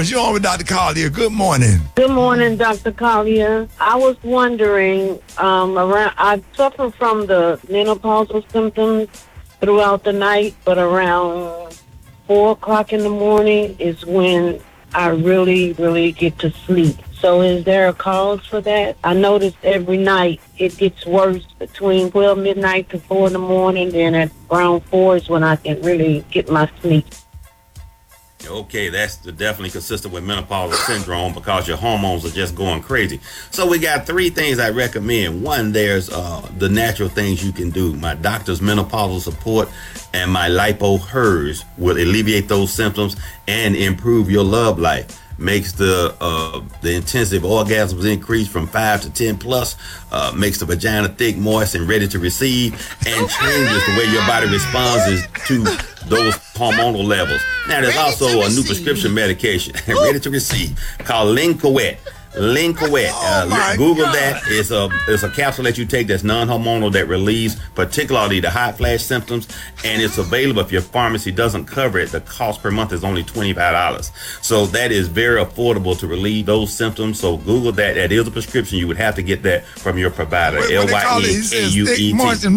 You're on with Dr. Collier. Good morning. Good morning, Dr. Collier. I was wondering, I suffer from the menopausal symptoms throughout the night, but around 4 o'clock in the morning is when I really, really get to sleep. So is there a cause for that? I notice every night it gets worse between 12 midnight to 4 in the morning, and at around 4 is when I can really get my sleep. Okay, that's definitely consistent with menopausal syndrome because your hormones are just going crazy. So we got 3 things I recommend. One, there's the natural things you can do. My doctor's menopausal support and my lipo hers will alleviate those symptoms and improve your love life. Makes the intensity of orgasms increase from 5 to 10 plus, makes the vagina thick, moist, and ready to receive, and changes the way your body responds to those hormonal levels. Now, there's also a new prescription medication, ready to receive, called Lincoet. Lincoet. Google that. It's a capsule that you take that's non-hormonal that relieves particularly the hot flash symptoms, and it's available if your pharmacy doesn't cover it. The cost per month is only $25. So that is very affordable to relieve those symptoms. So Google that. That is a prescription. You would have to get that from your provider. L-Y-N-K-U-E-T.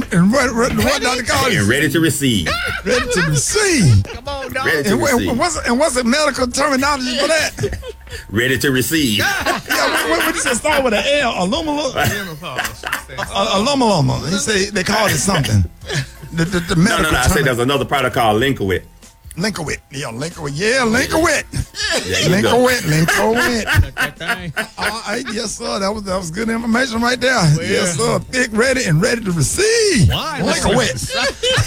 And ready to receive. Ready to receive. Come on, dog. Ready to receive. What's the medical terminology for that? Ready to receive. Yeah, what did you start with an L? Alumala? Alumala. He say they call it something. The medical No. I say there's another product called Lincoet. Linkowit. Yeah, Linkowit. Yeah, Linkowit. Linkowit. All right, yes, sir. That was good information right there. Well, yes, sir. Thick, ready to receive. Why? Linkowit.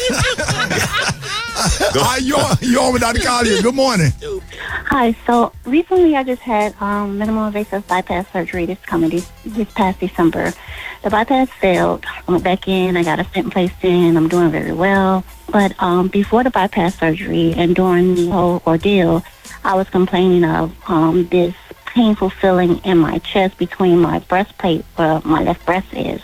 All right, you on with Dr. Collier. Good morning. Hi. So recently I just had minimal invasive bypass surgery this past December. The bypass failed. I went back in. I got a stent placed in. I'm doing very well. But before the bypass surgery and during the whole ordeal, I was complaining of this painful feeling in my chest between my breastplate where my left breast is.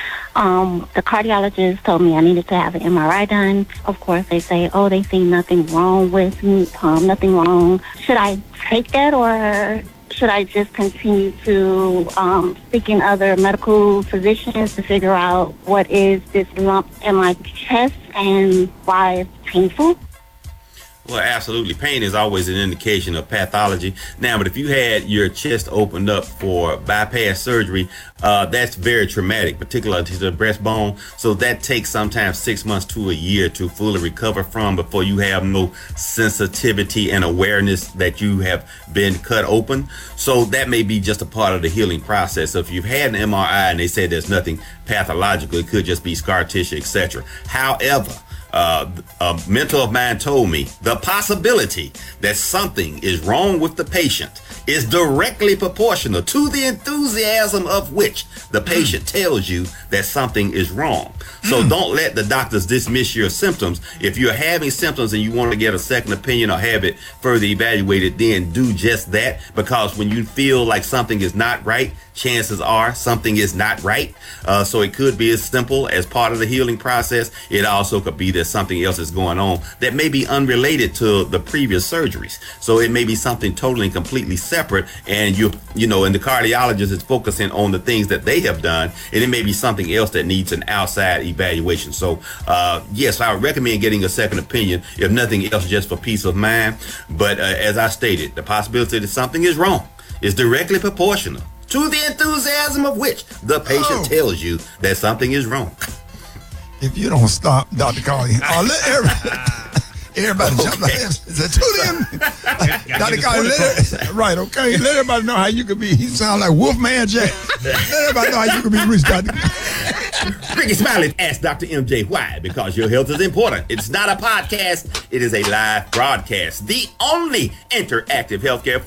The cardiologist told me I needed to have an MRI done. Of course, they say, they see nothing wrong with me, nothing wrong. Should I take that, or should I just continue to seek in other medical physicians to figure out what is this lump in my chest and why it's painful? Well, absolutely. Pain is always an indication of pathology. Now, but if you had your chest opened up for bypass surgery, that's very traumatic, particularly to the breastbone. So that takes sometimes 6 months to a year to fully recover from before you have no sensitivity and awareness that you have been cut open. So that may be just a part of the healing process. So if you've had an MRI and they say there's nothing pathological, it could just be scar tissue, etc. However, a mentor of mine told me the possibility that something is wrong with the patient is directly proportional to the enthusiasm of which the patient tells you that something is wrong. So don't let the doctors dismiss your symptoms. If you're having symptoms and you want to get a second opinion or have it further evaluated, then do just that, because when you feel like something is not right, chances are something is not right. So it could be as simple as part of the healing process. It also could be that something else is going on that may be unrelated to the previous surgeries. So it may be something totally and completely separate, and and the cardiologist is focusing on the things that they have done, and it may be something else that needs an outside evaluation. So yes, I would recommend getting a second opinion, if nothing else, just for peace of mind. But as I stated, the possibility that something is wrong is directly proportional to the enthusiasm of which the patient tells you that something is wrong. If you don't stop, Dr. Collier, let everybody jump like that. Dr. Collier, right, okay. Let everybody know how you could be. He sound like Wolfman Jack. Let everybody know how you could be rich, Dr. Ricky Smiley asked Dr. MJ why. Because your health is important. It's not a podcast. It is a live broadcast. The only interactive healthcare